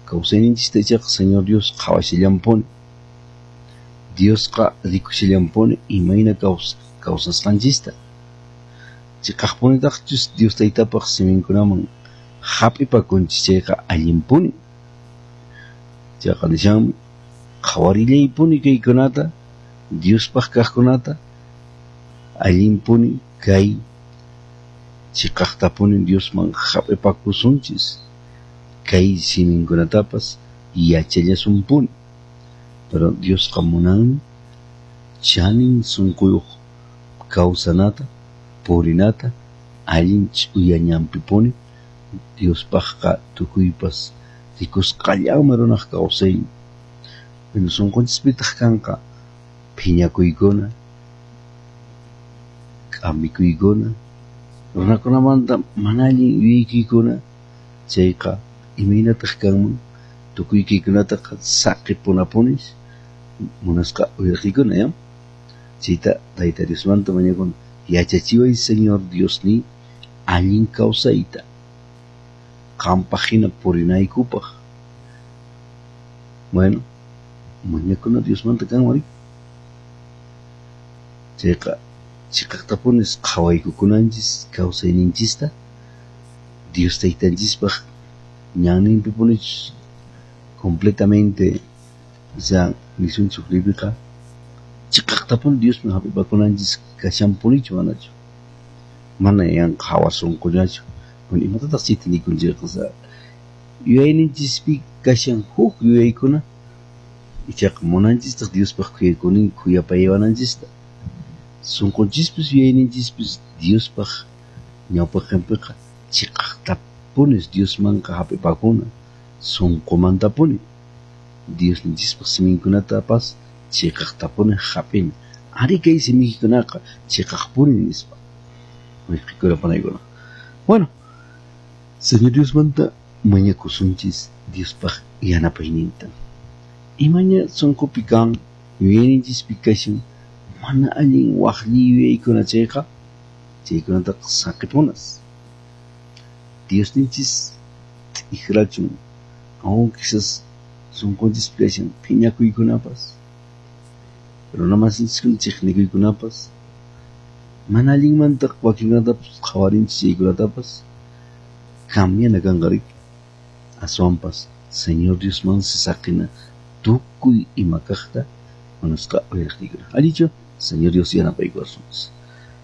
kawsayninchista ichaqa Señor Dios qhawashillanpuni. Diosqa rikushillampuni imayna kawsasqanchista. Chiqaqpunitaqchus Dios Taytapaq siminkunaman hap'ipakunchis chayqa allinpuni. Chayqa nishanmi qhawarillaypuni kaykunata Diospaq kaqkunata allinpuni kay chiqaqtapuni Diosman hap'ipakusunchis. Kay siminkunatapas yachallasunpuni. Pero Diosqa munanmi chanin sunquyuq kawsanata, purinata, allin ch'uyañanpipuni Diospaqqa tukuypas rikusqallanmi runaq kawsaymi. Bueno, sunqunchispitaq kanqa phiñakuykuna, k'amikuykuna, runakunamanta mana allin yuyaykuykuna, chayqa imaynataq kanman tukuykuykunataqa saqipunapunis munasqa uyarqiykuna, ¿ya? Chayta Tayta Diosmanta mañakuna yachachiway Señor Diosni allin kawsayta qampaq hina purinaykupaq. Bueno, mañakuna Diosmanta kanmari. Chayqa chiqaqtapunis qhawaykukunanchis kawsayninchista Dios Taytanchispaq ñanninpipunis completamente ya nisunchuk libriqa chiqaqtapun Diosman hap'ipakunanchis kashanpunichu manachu. Mana yanqa hawasunqullachu. Bueno, imatataq chayta nikunchikqa yuyayninchispi kashan huk yuyaykuna ichaqa munanchistaq Diospaq kuyapaywananchista. Sunqunchispis yuyayninchispis Diospaq ñawpaqanpiqa chiqaqtapunis Diosmanqa hap'ipakuna sunqumantapuni. Diosninchispaq siminkunatapas chiqaqtapuni hap'ini. Ari kay simiykunaqa chiqaqpuni nispa. Mayqikurapanaykunaqa. Bueno, Señor Diosmanta mañakusunchis Diospaq yanapayninta. Imaña sunqupi kan yuyayninchispi kashan mana allin waqlli yuyaykuna chayqa chaykunataqa saqipunas. Diosninchis t'ikirachun, aún quizás sunqunchispika kashan phiñakuykunapas, runamasinchiskuna chiqnikuykunapas, mana allinmanta wakinkunatapas qhawarinchis chaykunatapas cambiana kanqariki. Aswanpas Señor Diosman sisaqina tukuy imakaqta munasqa uyarqtiykuna. Allichu, Señor Dios yanapaykusunchis.